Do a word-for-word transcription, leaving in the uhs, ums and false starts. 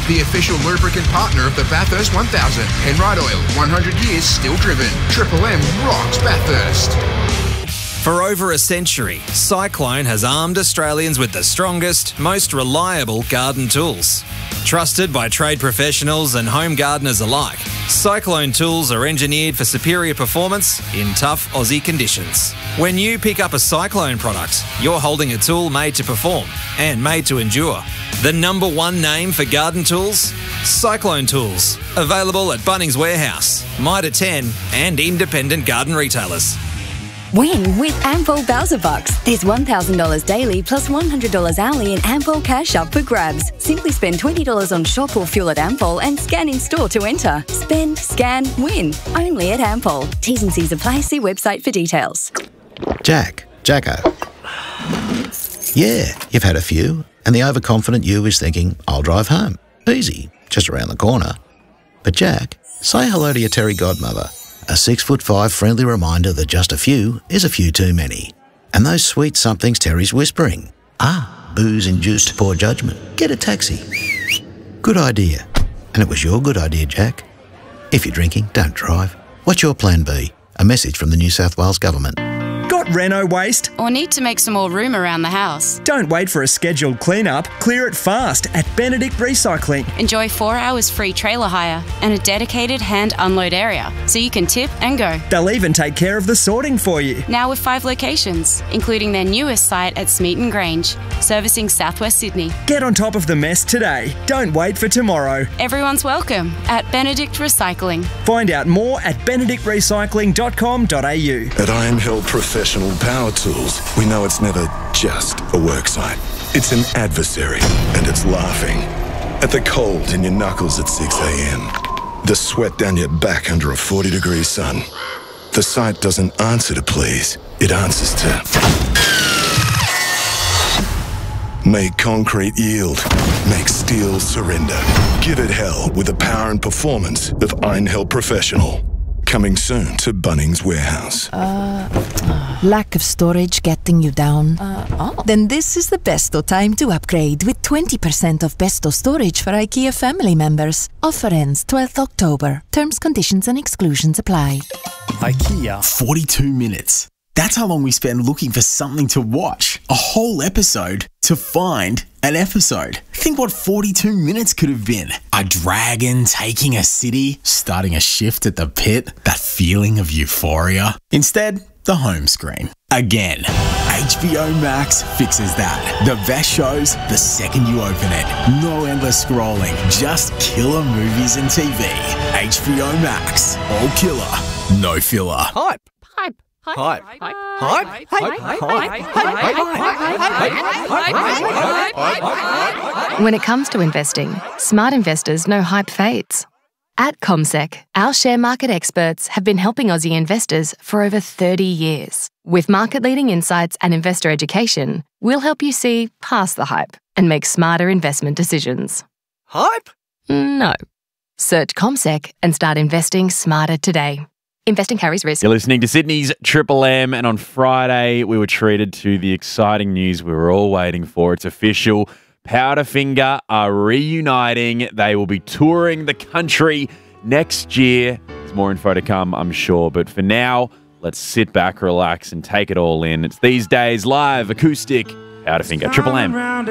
the official lubricant partner of the Bathurst one thousand. Penrite Oil, one hundred years still driven. Triple M rocks Bathurst. For over a century, Cyclone has armed Australians with the strongest, most reliable garden tools. Trusted by trade professionals and home gardeners alike, Cyclone tools are engineered for superior performance in tough Aussie conditions. When you pick up a Cyclone product, you're holding a tool made to perform and made to endure. The number one name for garden tools? Cyclone Tools. Available at Bunnings Warehouse, Mitre ten and independent garden retailers. Win with Ampol Bowser Bucks. There's one thousand dollars daily plus one hundred dollars hourly in Ampol cash up for grabs. Simply spend twenty dollars on shop or fuel at Ampol and scan in store to enter. Spend, scan, win. Only at Ampol. T's and C's apply. See website for details. Jack. Jacko. Yeah, you've had a few, and the overconfident you is thinking, I'll drive home. Easy, just around the corner. But Jack, say hello to your Terry godmother. A six foot five friendly reminder that just a few is a few too many. And those sweet somethings Terry's whispering. Ah, booze-induced poor judgment. Get a taxi. Good idea. And it was your good idea, Jack. If you're drinking, don't drive. What's your plan B? A message from the New South Wales Government. Got Reno waste? Or need to make some more room around the house? Don't wait for a scheduled clean-up. Clear it fast at Benedict Recycling. Enjoy four hours free trailer hire and a dedicated hand unload area so you can tip and go. They'll even take care of the sorting for you. Now with five locations, including their newest site at Smeaton Grange, servicing southwest Sydney. Get on top of the mess today. Don't wait for tomorrow. Everyone's welcome at Benedict Recycling. Find out more at benedict recycling dot com dot a u. At Iron Hill Professional Power Tools, we know it's never just a worksite. It's an adversary, and it's laughing. At the cold in your knuckles at six a m, the sweat down your back under a forty degree sun. The site doesn't answer to please, it answers to make concrete yield, make steel surrender. Give it hell with the power and performance of Iron Hill Professional. Coming soon to Bunnings Warehouse. Uh, uh, lack of storage getting you down? Uh, oh. Then this is the besto time to upgrade with twenty percent off besto storage for IKEA family members. Offer ends twelfth October. Terms, conditions and exclusions apply. IKEA. forty-two minutes. That's how long we spend looking for something to watch. A whole episode to find an episode. Think what forty-two minutes could have been. A dragon taking a city, starting a shift at the pit, that feeling of euphoria. Instead, the home screen. Again, H B O Max fixes that. The best shows the second you open it. No endless scrolling, just killer movies and T V. H B O Max. All killer, no filler. Hype. Hype. Hype. Hype. Hype. Hype. When it comes to investing, smart investors know hype fades. At CommSec, our share market experts have been helping Aussie investors for over thirty years. With market-leading insights and investor education, we'll help you see past the hype and make smarter investment decisions. Hype? No. Search CommSec and start investing smarter today. Investing carries risk. You're listening to Sydney's Triple M, and on Friday we were treated to the exciting news we were all waiting for. It's official. Powderfinger are reuniting. They will be touring the country next year. There's more info to come, I'm sure. But for now, let's sit back, relax, and take it all in. It's These Days live, acoustic, Powderfinger, Triple M.